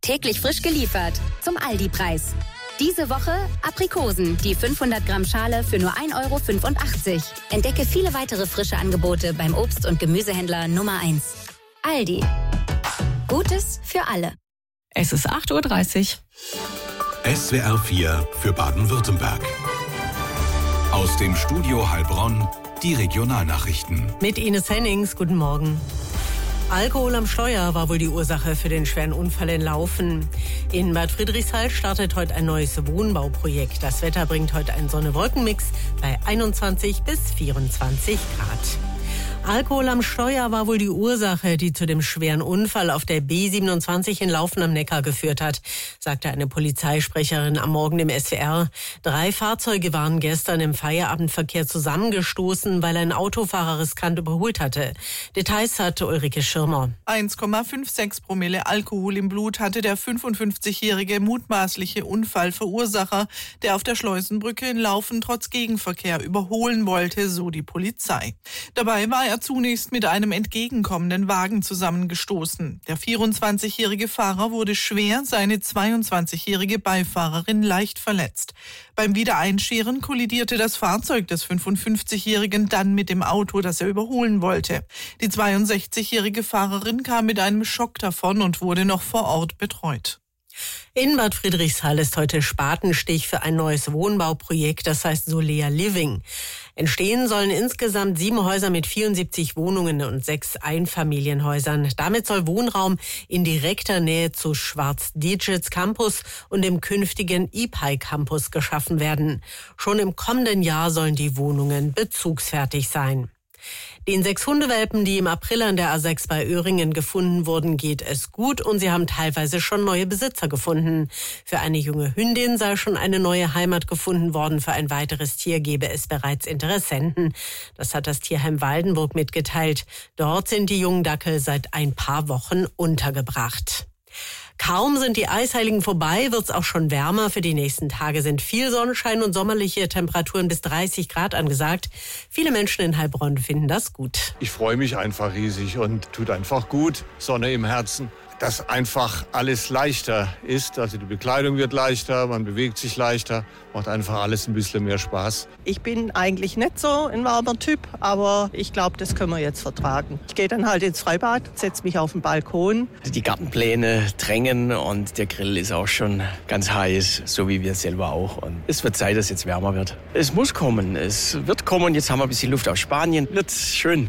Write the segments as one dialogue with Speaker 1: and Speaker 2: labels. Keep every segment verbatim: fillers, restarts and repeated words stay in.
Speaker 1: Täglich frisch geliefert zum Aldi-Preis. Diese Woche Aprikosen, die fünfhundert Gramm Schale für nur ein Euro fünfundachtzig. Entdecke viele weitere frische Angebote beim Obst- und Gemüsehändler Nummer eins. Aldi. Gutes für alle.
Speaker 2: Es ist acht Uhr dreißig.
Speaker 3: S W R vier für Baden-Württemberg. Aus dem Studio Heilbronn die Regionalnachrichten.
Speaker 2: Mit Ines Hennings, guten Morgen. Alkohol am Steuer war wohl die Ursache für den schweren Unfall in Laufen. In Bad Friedrichshall startet heute ein neues Wohnbauprojekt. Das Wetter bringt heute einen Sonne-Wolken-Mix bei einundzwanzig bis vierundzwanzig Grad. Alkohol am Steuer war wohl die Ursache, die zu dem schweren Unfall auf der B siebenundzwanzig in Laufen am Neckar geführt hat, sagte eine Polizeisprecherin am Morgen im S W R. Drei Fahrzeuge waren gestern im Feierabendverkehr zusammengestoßen, weil ein Autofahrer riskant überholt hatte. Details hatte Ulrike Schirmer.
Speaker 4: eins Komma sechsundfünfzig Promille Alkohol im Blut hatte der fünfundfünfzigjährige mutmaßliche Unfallverursacher, der auf der Schleusenbrücke in Laufen trotz Gegenverkehr überholen wollte, so die Polizei. Dabei war er zunächst mit einem entgegenkommenden Wagen zusammengestoßen. Der vierundzwanzigjährige Fahrer wurde schwer, seine zweiundzwanzigjährige Beifahrerin leicht verletzt. Beim Wiedereinscheren kollidierte das Fahrzeug des fünfundfünfzigjährigen dann mit dem Auto, das er überholen wollte. Die zweiundsechzigjährige Fahrerin kam mit einem Schock davon und wurde noch vor Ort betreut.
Speaker 2: In Bad Friedrichshall ist heute Spatenstich für ein neues Wohnbauprojekt, das heißt Solea Living. Entstehen sollen insgesamt sieben Häuser mit vierundsiebzig Wohnungen und sechs Einfamilienhäusern. Damit soll Wohnraum in direkter Nähe zu Schwarz-Dietschitz Campus und dem künftigen I P A I Campus geschaffen werden. Schon im kommenden Jahr sollen die Wohnungen bezugsfertig sein. Den sechs Hundewelpen, die im April an der A sechs bei Öhringen gefunden wurden, geht es gut und sie haben teilweise schon neue Besitzer gefunden. Für eine junge Hündin sei schon eine neue Heimat gefunden worden. Für ein weiteres Tier gebe es bereits Interessenten. Das hat das Tierheim Waldenburg mitgeteilt. Dort sind die jungen Dackel seit ein paar Wochen untergebracht. Kaum sind die Eisheiligen vorbei, wird's auch schon wärmer. Für die nächsten Tage sind viel Sonnenschein und sommerliche Temperaturen bis dreißig Grad angesagt. Viele Menschen in Heilbronn finden das gut.
Speaker 5: Ich freue mich einfach riesig und tut einfach gut. Sonne im Herzen. Dass einfach alles leichter ist. Also die Bekleidung wird leichter, man bewegt sich leichter, macht einfach alles ein bisschen mehr Spaß.
Speaker 6: Ich bin eigentlich nicht so ein warmer Typ, aber ich glaube, das können wir jetzt vertragen. Ich gehe dann halt ins Freibad, setze mich auf den Balkon.
Speaker 7: Die Gartenpläne drängen und der Grill ist auch schon ganz heiß, so wie wir selber auch. Und es wird Zeit, dass es jetzt wärmer wird. Es muss kommen, es wird kommen. Jetzt haben wir ein bisschen Luft aus Spanien. Wird schön.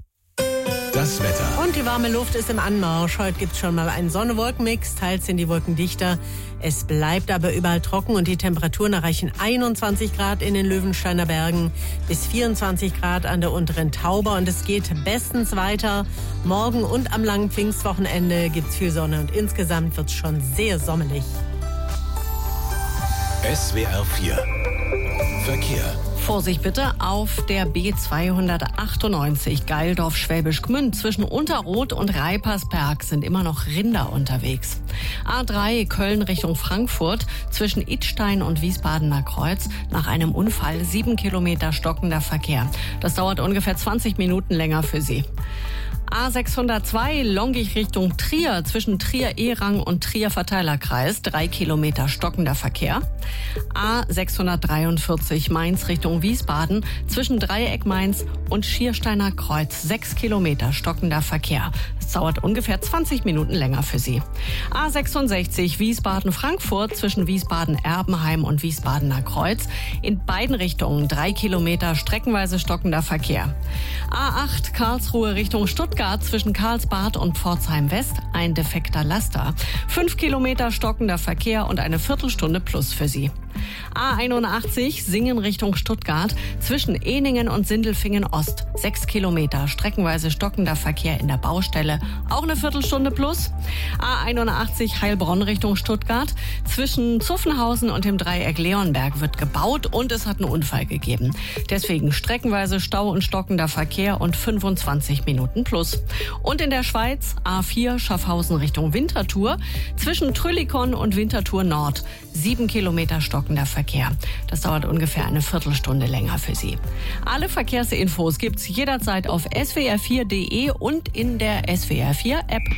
Speaker 3: Das Wetter.
Speaker 2: Und die warme Luft ist im Anmarsch. Heute gibt es schon mal einen Sonne-Wolken-Mix. Teils sind die Wolken dichter. Es bleibt aber überall trocken und die Temperaturen erreichen einundzwanzig Grad in den Löwensteiner Bergen bis vierundzwanzig Grad an der unteren Tauber. Und es geht bestens weiter. Morgen und am langen Pfingstwochenende gibt es viel Sonne und insgesamt wird es schon sehr sommelig.
Speaker 3: S W R vier Verkehr.
Speaker 8: Vorsicht bitte auf der B zweihundertachtundneunzig Geildorf-Schwäbisch Gmünd. Zwischen Unterroth und Reipersberg sind immer noch Rinder unterwegs. A drei Köln Richtung Frankfurt zwischen Idstein und Wiesbadener Kreuz. Nach einem Unfall sieben Kilometer stockender Verkehr. Das dauert ungefähr zwanzig Minuten länger für Sie. A sechshundertzwei Longich Richtung Trier zwischen Trier-Ehrang und Trier-Verteilerkreis, drei Kilometer stockender Verkehr. A sechshundertdreiundvierzig Mainz Richtung Wiesbaden zwischen Dreieck Mainz und Schiersteiner Kreuz, sechs Kilometer stockender Verkehr. Es dauert ungefähr zwanzig Minuten länger für Sie. A sechsundsechzig Wiesbaden-Frankfurt zwischen Wiesbaden-Erbenheim und Wiesbadener Kreuz, in beiden Richtungen drei Kilometer streckenweise stockender Verkehr. A acht Karlsruhe Richtung Stuttgart zwischen Karlsbad und Pforzheim West, ein defekter Laster. Fünf Kilometer stockender Verkehr und eine Viertelstunde plus für Sie. A einundachtzig Singen Richtung Stuttgart zwischen Ehningen und Sindelfingen Ost. Sechs Kilometer streckenweise stockender Verkehr in der Baustelle. Auch eine Viertelstunde plus. A einundachtzig Heilbronn Richtung Stuttgart. Zwischen Zuffenhausen und dem Dreieck Leonberg wird gebaut und es hat einen Unfall gegeben. Deswegen streckenweise Stau und stockender Verkehr und fünfundzwanzig Minuten plus. Und in der Schweiz A vier Schaffhausen Richtung Winterthur. Zwischen Trüllikon und Winterthur Nord. Sieben Kilometer stockender Verkehr. Das dauert ungefähr eine Viertelstunde länger für Sie. Alle Verkehrsinfos gibt's jederzeit auf S W R vier Punkt D E und in der S W R vier App.